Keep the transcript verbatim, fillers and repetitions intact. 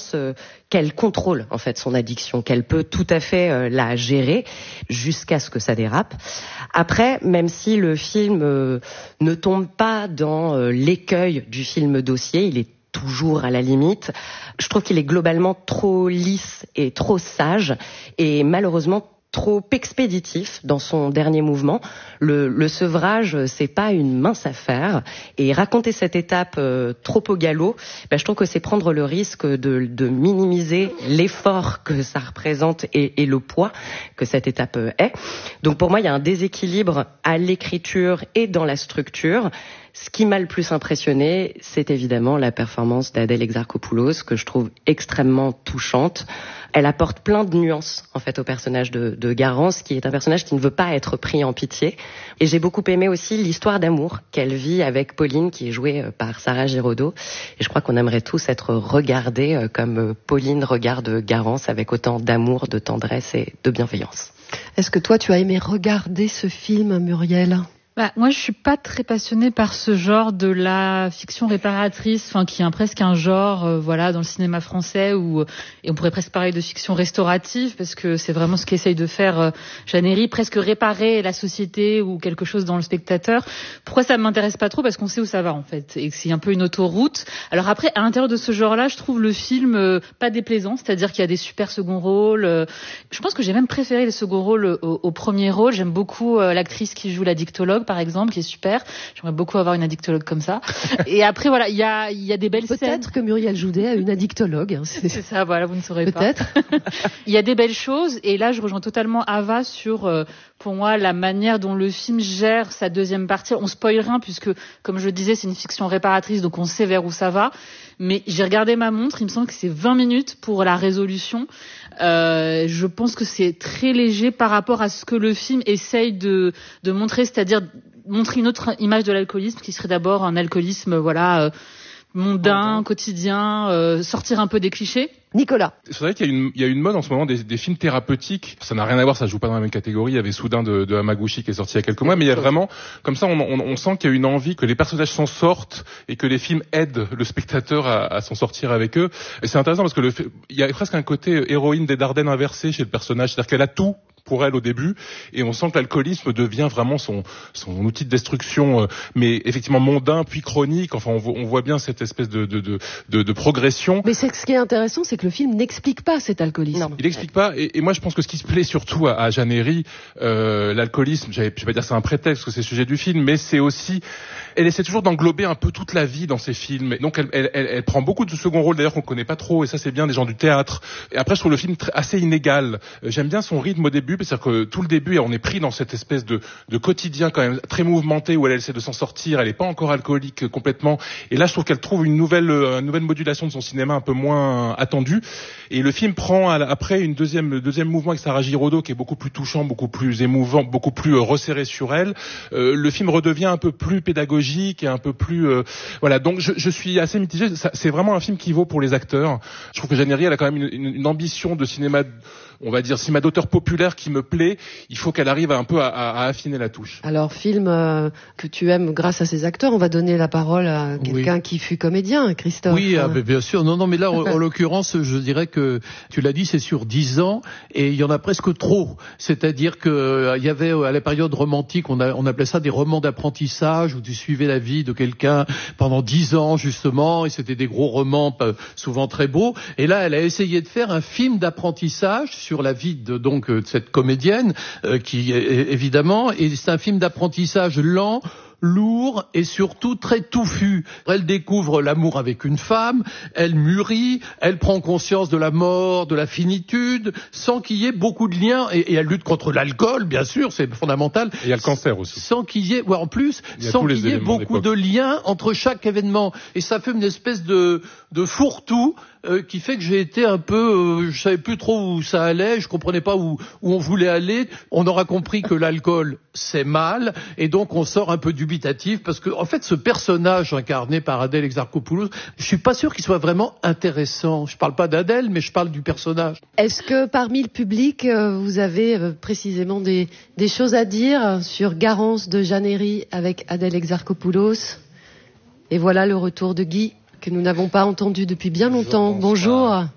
pense euh, qu'elle contrôle en fait son addiction, qu'elle peut tout à fait euh, la gérer jusqu'à ce que ça dérape. Après, même si le film euh, ne tombe pas dans euh, l'écueil du film dossier, il est toujours à la limite. Je trouve qu'il est globalement trop lisse et trop sage et malheureusement trop expéditif dans son dernier mouvement. Le, le sevrage, c'est pas une mince affaire. Et raconter cette étape euh, trop au galop, ben, je trouve que c'est prendre le risque de, de minimiser l'effort que ça représente et, et le poids que cette étape euh, est. Donc pour moi, il y a un déséquilibre à l'écriture et dans la structure. Ce qui m'a le plus impressionné, c'est évidemment la performance d'Adèle Exarchopoulos, que je trouve extrêmement touchante. Elle apporte plein de nuances, en fait, au personnage de, de Garance, qui est un personnage qui ne veut pas être pris en pitié. Et j'ai beaucoup aimé aussi l'histoire d'amour qu'elle vit avec Pauline, qui est jouée par Sarah Giraudot. Et je crois qu'on aimerait tous être regardés comme Pauline regarde Garance, avec autant d'amour, de tendresse et de bienveillance. Est-ce que toi, tu as aimé regarder ce film, Muriel ? Bah, moi, je suis pas très passionnée par ce genre de la fiction réparatrice, enfin, qui est presque un genre, euh, voilà, dans le cinéma français, où, et on pourrait presque parler de fiction restaurative, parce que c'est vraiment ce qu'essaye de faire euh, Jeanne Herry, presque réparer la société ou quelque chose dans le spectateur. Pourquoi ça m'intéresse pas trop ? Parce qu'on sait où ça va, en fait, et que c'est un peu une autoroute. Alors après, à l'intérieur de ce genre-là, je trouve le film euh, pas déplaisant, c'est-à-dire qu'il y a des super seconds rôles. Euh, je pense que j'ai même préféré les seconds rôles au, au premier rôle. J'aime beaucoup euh, l'actrice qui joue la dictologue, par exemple, qui est super. J'aimerais beaucoup avoir une addictologue comme ça. Et après, voilà, il y a, il y a des belles Peut-être scènes. Peut-être que Muriel Joudet a une addictologue. Hein, c'est... c'est ça, voilà, vous ne saurez Peut-être. pas. Peut-être. Il y a des belles choses. Et là, je rejoins totalement Ava sur, euh, pour moi, la manière dont le film gère sa deuxième partie. On spoil rien puisque, comme je le disais, c'est une fiction réparatrice, donc on sait vers où ça va. Mais j'ai regardé ma montre, il me semble que c'est vingt minutes pour la résolution. Euh, je pense que c'est très léger par rapport à ce que le film essaye de, de montrer, c'est-à-dire montrer une autre image de l'alcoolisme qui serait d'abord un alcoolisme, voilà, euh, mondain, quotidien, euh, sortir un peu des clichés. Nicolas. C'est vrai qu'il y a une, il y a une mode en ce moment des, des films thérapeutiques. Ça n'a rien à voir, ça joue pas dans la même catégorie. Il y avait Soudain de, de Hamaguchi qui est sorti il y a quelques mois, mais il y a vraiment, comme ça, on, on, on sent qu'il y a une envie que les personnages s'en sortent et que les films aident le spectateur à, à s'en sortir avec eux. Et c'est intéressant parce que le, il y a presque un côté héroïne des Dardennes inversé chez le personnage, c'est-à-dire qu'elle a tout pour elle au début, et on sent que l'alcoolisme devient vraiment son, son outil de destruction, euh, mais effectivement mondain puis chronique. Enfin, on voit, on voit bien cette espèce de, de, de, de, de progression. Mais c'est, ce qui est intéressant, c'est que le film n'explique pas cet alcoolisme. Non, il n'explique pas, et, et moi je pense que ce qui se plaît surtout à, à Jeanne Herry, euh, l'alcoolisme, je vais pas dire c'est un prétexte, parce que c'est le sujet du film, mais c'est aussi, elle essaie toujours d'englober un peu toute la vie dans ses films. Donc elle, elle, elle, elle prend beaucoup de second rôle d'ailleurs qu'on connaît pas trop, et ça c'est bien des gens du théâtre. Et après je trouve le film très, assez inégal. Euh, j'aime bien son rythme au début, c'est-à-dire que tout le début on est pris dans cette espèce de, de quotidien quand même très mouvementé où elle, elle essaie de s'en sortir, elle est pas encore alcoolique complètement. Et là je trouve qu'elle trouve une nouvelle, euh, une nouvelle modulation de son cinéma un peu moins attendue. Et le film prend après une deuxième, deuxième mouvement avec Sarah Giraudot qui est beaucoup plus touchant, beaucoup plus émouvant, beaucoup plus euh, resserré sur elle. Euh, le film redevient un peu plus pédagogique et un peu plus euh, voilà. Donc je, je suis assez mitigé. Ça, c'est vraiment un film qui vaut pour les acteurs. Je trouve que Jeanne Herry, elle a quand même une, une, une ambition de cinéma, on va dire cinéma d'auteur populaire qui me plaît. Il faut qu'elle arrive un peu à, à, à affiner la touche. Alors film euh, que tu aimes grâce à ces acteurs, on va donner la parole à quelqu'un oui. qui fut comédien, Christophe. Oui, ah, bien sûr. Non, non, mais là, en, en l'occurrence, je dirais que tu l'as dit, c'est sur dix ans et il y en a presque trop. C'est-à-dire que euh, il y avait à la période romantique, on, a, on appelait ça des romans d'apprentissage où tu suivais la vie de quelqu'un pendant dix ans justement, et c'était des gros romans souvent très beaux. Et là, elle a essayé de faire un film d'apprentissage sur la vie de donc de cette comédienne euh, qui évidemment, et c'est un film d'apprentissage lent, lourd et surtout très touffu. Elle découvre l'amour avec une femme, elle mûrit, elle prend conscience de la mort, de la finitude, sans qu'il y ait beaucoup de liens, et, et elle lutte contre l'alcool, bien sûr, c'est fondamental. Et il y a le cancer aussi. Sans qu'il y ait, ouais, en plus, sans qu'il y ait beaucoup de liens entre chaque événement. Et ça fait une espèce de, de fourre-tout, euh, qui fait que j'ai été un peu, euh, je savais plus trop où ça allait, je comprenais pas où, où on voulait aller. On aura compris que l'alcool, c'est mal, et donc on sort un peu dubitatif, parce que, en fait, ce personnage incarné par Adèle Exarchopoulos, je suis pas sûr qu'il soit vraiment intéressant. Je parle pas d'Adèle, mais je parle du personnage. Est-ce que parmi le public, euh, vous avez euh, précisément des, des choses à dire sur Garance de Jeanne Herry avec Adèle Exarchopoulos? Et voilà le retour de Guy, que nous n'avons pas entendu depuis bien longtemps. Bonjour. Bonjour.